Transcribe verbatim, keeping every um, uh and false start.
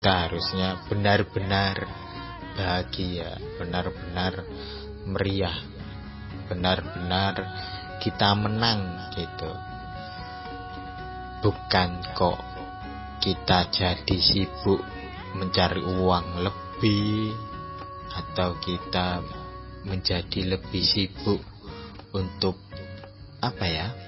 Kita harusnya benar-benar bahagia, benar-benar meriah, benar-benar kita menang gitu. Bukan kok kita jadi sibuk mencari uang lebih, atau kita menjadi lebih sibuk untuk apa ya,